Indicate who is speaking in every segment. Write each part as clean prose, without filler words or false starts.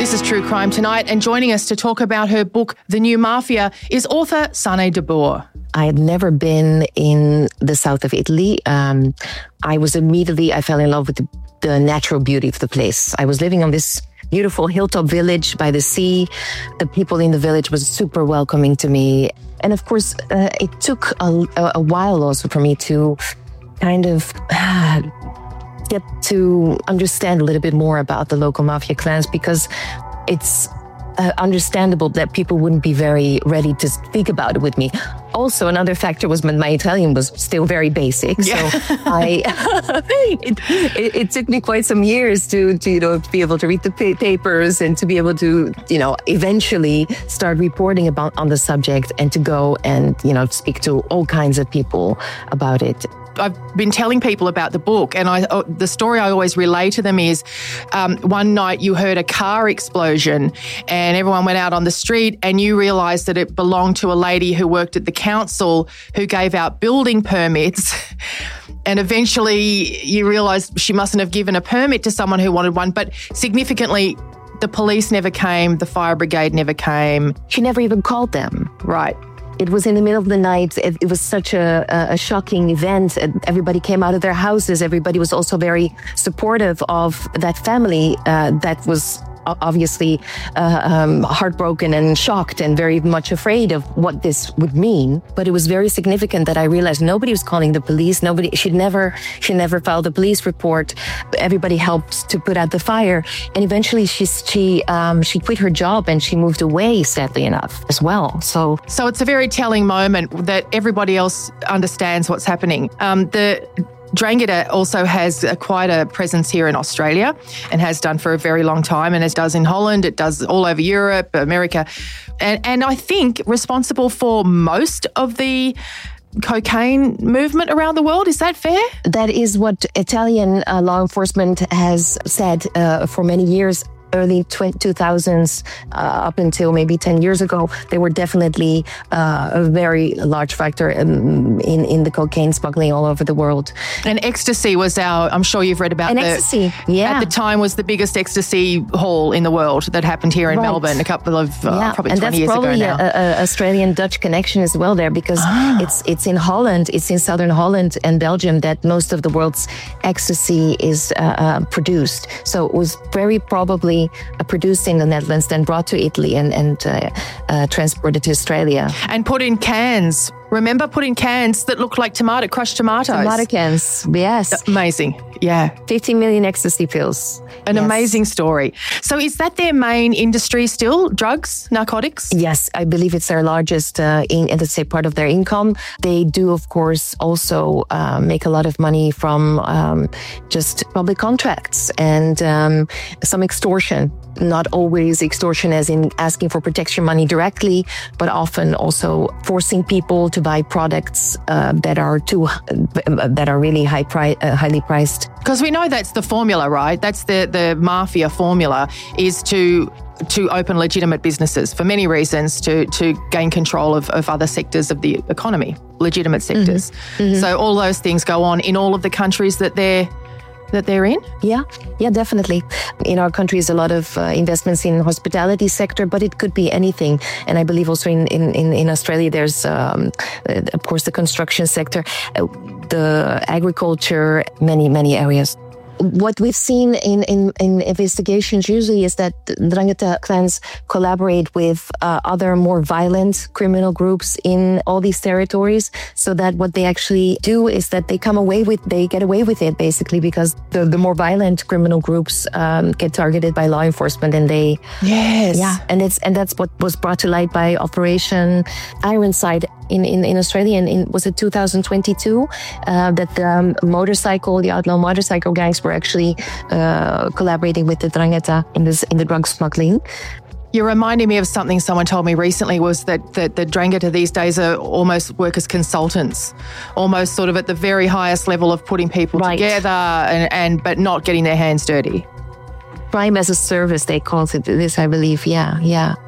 Speaker 1: This is True Crime Tonight, and joining us to talk about her book, The New Mafia, is author Sanne de Boer.
Speaker 2: I had never been in the south of Italy. I fell in love with the natural beauty of the place. I was living on this beautiful hilltop village by the sea. The people in the village was super welcoming to me. And of course, it took a while also for me to kind of get to understand a little bit more about the local mafia clans, because it's understandable that people wouldn't be very ready to speak about it with me. Also, another factor was my Italian was still very basic.
Speaker 1: Yeah.
Speaker 2: So it took me quite some years to be able to read the papers and to be able to, eventually start reporting on the subject and to go and, speak to all kinds of people about it.
Speaker 1: I've been telling people about the book, and the story I always relay to them is one night you heard a car explosion and everyone went out on the street, and you realised that it belonged to a lady who worked at the council who gave out building permits. And eventually you realised she mustn't have given a permit to someone who wanted one. But significantly, the police never came, the fire brigade never came.
Speaker 2: She never even called them.
Speaker 1: Right.
Speaker 2: It was in the middle of the night. It was such a shocking event. Everybody came out of their houses. Everybody was also very supportive of that family that was obviously heartbroken and shocked and very much afraid of what this would mean. But it was very significant that I realized nobody was calling the police. She never filed a police report. Everybody helped to put out the fire. And eventually she quit her job and she moved away, sadly enough, as well. So
Speaker 1: it's a very telling moment that everybody else understands what's happening. The Drangheta also has quite a presence here in Australia and has done for a very long time, and it does in Holland, it does all over Europe, America, and I think responsible for most of the cocaine movement around the world. Is that fair?
Speaker 2: That is what Italian law enforcement has said for many years. Early 2000s up until maybe 10 years ago, they were definitely a very large factor in the cocaine smuggling all over the world.
Speaker 1: And ecstasy was I'm sure you've read about
Speaker 2: ecstasy, yeah.
Speaker 1: At the time was the biggest ecstasy haul in the world that happened here in Melbourne a couple of probably 20 years ago now.
Speaker 2: And that's probably an Australian-Dutch connection as well there, because it's in Holland, it's in southern Holland and Belgium that most of the world's ecstasy is produced. So it was very probably produced in the Netherlands, then brought to Italy and transported to Australia.
Speaker 1: And put in cans. Remember, put in cans that looked like crushed tomatoes.
Speaker 2: Tomato cans, yes.
Speaker 1: Amazing, yeah.
Speaker 2: 15 million ecstasy pills.
Speaker 1: An amazing story. So is that their main industry still, drugs, narcotics?
Speaker 2: Yes, I believe it's their largest, let's say, part of their income. They do, of course, also make a lot of money from just public contracts and some extortion. Not always extortion as in asking for protection money directly, but often also forcing people to buy products that are really highly priced.
Speaker 1: Because we know that's the formula, right? That's the mafia formula, is to open legitimate businesses for many reasons, to gain control of other sectors of the economy, legitimate sectors. Mm-hmm. So all those things go on in all of the countries that they're in?
Speaker 2: Yeah, definitely. In our country is a lot of investments in hospitality sector, but it could be anything. And I believe also in Australia, there's, of course, the construction sector, the agriculture, many areas. What we've seen in investigations usually is that the Drangheta clans collaborate with other more violent criminal groups in all these territories, so that what they actually do is that they get away with it basically, because the more violent criminal groups get targeted by law enforcement, and and that's what was brought to light by Operation Ironside in Australia, and was it 2022 that the outlaw motorcycle gangs were actually collaborating with the Drangheta in the drug smuggling.
Speaker 1: You're reminding me of something someone told me recently, was that the Drangheta these days are almost work as consultants, almost sort of at the very highest level of putting people together but not getting their hands dirty.
Speaker 2: Crime as a service, they call it this, I believe. Yeah.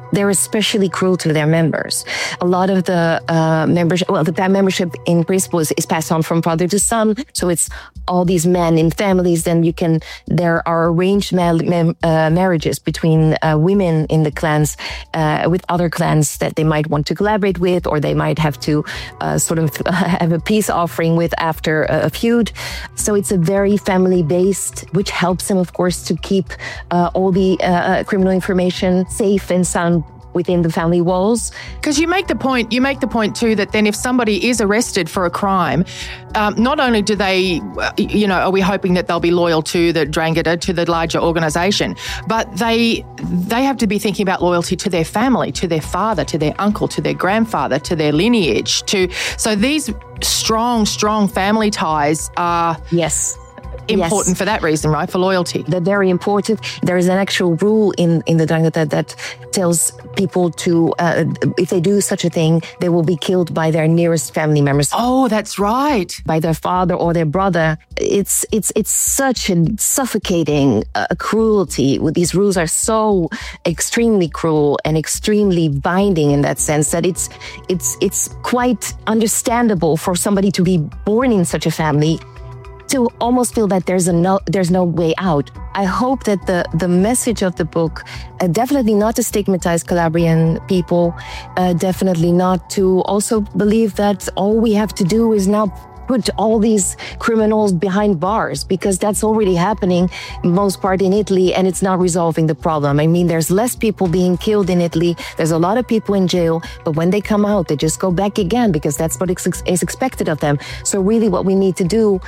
Speaker 2: they're especially cruel to their members. A lot of the membership in principle is passed on from father to son. So it's all these men in families. Then there are arranged marriages between women in the clans with other clans that they might want to collaborate with, or they might have to have a peace offering with after a feud. So it's a very family-based, which helps them, of course, to keep all the criminal information safe and sound within the family walls.
Speaker 1: Because you make the point too that then if somebody is arrested for a crime, not only do they, are we hoping that they'll be loyal to the Drangheta, to the larger organisation, but they have to be thinking about loyalty to their family, to their father, to their uncle, to their grandfather, to their lineage. So these strong family ties are...
Speaker 2: Yes.
Speaker 1: Important for that reason, right? For loyalty.
Speaker 2: They're very important. There is an actual rule in the Drangheta that tells people to, if they do such a thing, they will be killed by their nearest family members.
Speaker 1: Oh, that's right.
Speaker 2: By their father or their brother. It's such a suffocating cruelty. These rules are so extremely cruel and extremely binding in that sense that it's quite understandable for somebody to be born in such a family to almost feel that there's no way out. I hope that the message of the book, definitely not to stigmatize Calabrian people, definitely not to also believe that all we have to do is now put all these criminals behind bars, because that's already happening most part in Italy, and it's not resolving the problem. I mean, there's less people being killed in Italy. There's a lot of people in jail, but when they come out, they just go back again because that's what is expected of them. So really what we need to do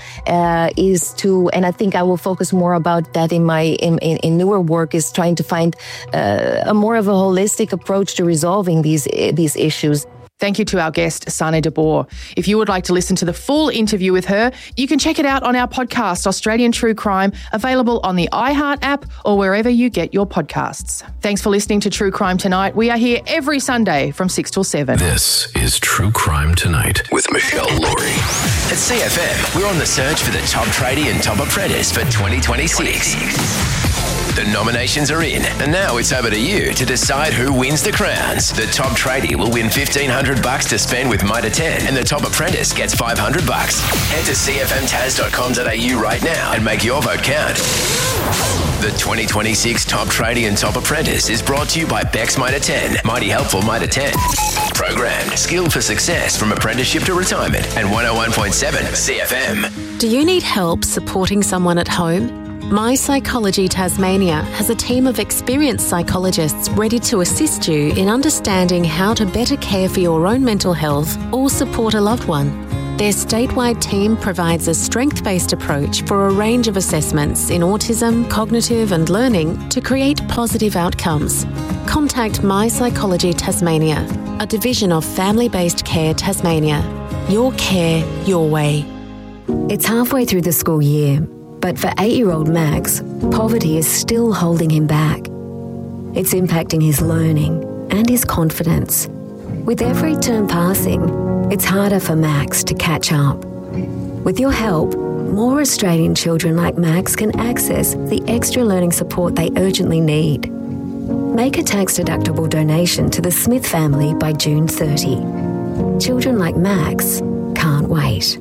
Speaker 2: is to, and I think I will focus more about that in my in newer work, is trying to find a more of a holistic approach to resolving these issues.
Speaker 1: Thank you to our guest, Sanne de Boer. If you would like to listen to the full interview with her, you can check it out on our podcast, Australian True Crime, available on the iHeart app or wherever you get your podcasts. Thanks for listening to True Crime Tonight. We are here every Sunday from 6 till 7.
Speaker 3: This is True Crime Tonight with Michelle Laurie.
Speaker 4: At CFM, we're on the search for the top tradie and top apprentice for 2026. The nominations are in, and now it's over to you to decide who wins the crowns. The top tradie will win $1,500 to spend with Mitre 10, and the top apprentice gets $500. Head to cfmtas.com.au right now and make your vote count. The 2026 Top Tradie and Top Apprentice is brought to you by Bex Mitre 10, Mighty Helpful Mitre 10. Programmed, skilled for success from apprenticeship to retirement, and 101.7 CFM.
Speaker 5: Do you need help supporting someone at home? My Psychology Tasmania has a team of experienced psychologists ready to assist you in understanding how to better care for your own mental health or support a loved one. Their statewide team provides a strength-based approach for a range of assessments in autism, cognitive and learning to create positive outcomes. Contact My Psychology Tasmania, a division of Family-Based Care Tasmania. Your care, your way.
Speaker 6: It's halfway through the school year, but for 8-year-old Max, poverty is still holding him back. It's impacting his learning and his confidence. With every term passing, it's harder for Max to catch up. With your help, more Australian children like Max can access the extra learning support they urgently need. Make a tax-deductible donation to the Smith family by June 30. Children like Max can't wait.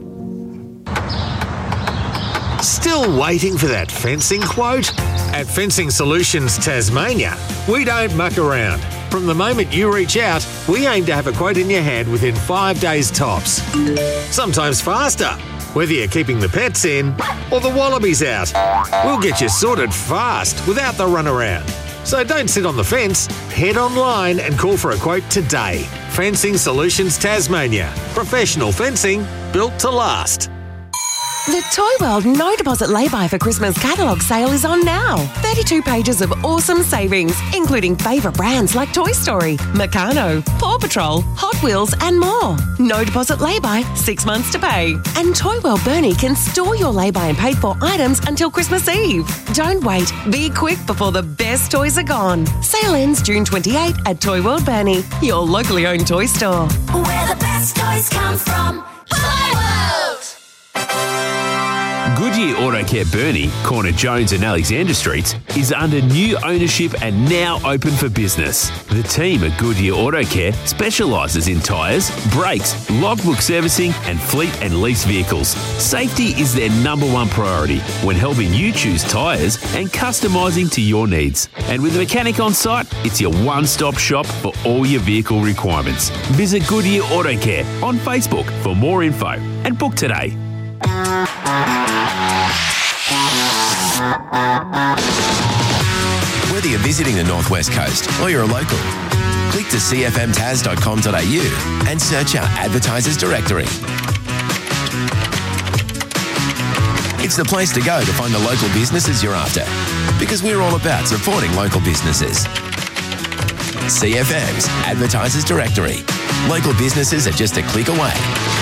Speaker 7: Still waiting for that fencing quote? At Fencing Solutions Tasmania, we don't muck around. From the moment you reach out, we aim to have a quote in your hand within 5 days tops. Sometimes faster, whether you're keeping the pets in or the wallabies out. We'll get you sorted fast without the runaround. So don't sit on the fence, head online and call for a quote today. Fencing Solutions Tasmania. Professional fencing built to last.
Speaker 8: The Toy World No Deposit Lay-By for Christmas catalogue sale is on now. 32 pages of awesome savings, including favourite brands like Toy Story, Meccano, Paw Patrol, Hot Wheels and more. No deposit lay-by, 6 months to pay. And Toy World Burnie can store your lay-by and paid-for items until Christmas Eve. Don't wait. Be quick before the best toys are gone. Sale ends June 28 at Toy World Burnie, your locally owned toy store.
Speaker 9: Where the best toys come from. Toy World! Goodyear Auto Care Burnie, corner Jones and Alexander Streets, is under new ownership and now open for business. The team at Goodyear Auto Care specialises in tyres, brakes, logbook servicing and fleet and lease vehicles. Safety is their number one priority when helping you choose tyres and customising to your needs. And with a mechanic on site, it's your one-stop shop for all your vehicle requirements. Visit Goodyear Auto Care on Facebook for more info and book today.
Speaker 4: Whether you're visiting the Northwest Coast or you're a local, click to cfmtas.com.au and search our advertisers directory. It's the place to go to find the local businesses you're after, because we're all about supporting local businesses. CFM's Advertisers Directory. Local businesses are just a click away.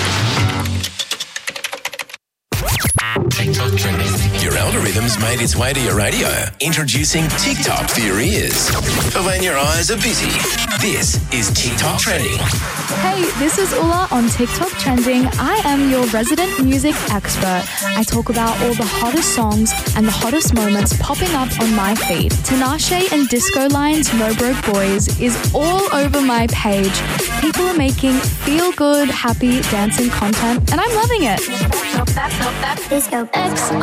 Speaker 4: TikTok trending. Your algorithm's made its way to your radio. Introducing TikTok for your ears. For when your eyes are busy, this is TikTok Trending.
Speaker 10: Hey, this is Ula on TikTok Trending. I am your resident music expert. I talk about all the hottest songs and the hottest moments popping up on my feed. Tinashe and Disco Line's No Broke Boys is all over my page. People are making feel-good, happy dancing content, and I'm loving it. Disco X.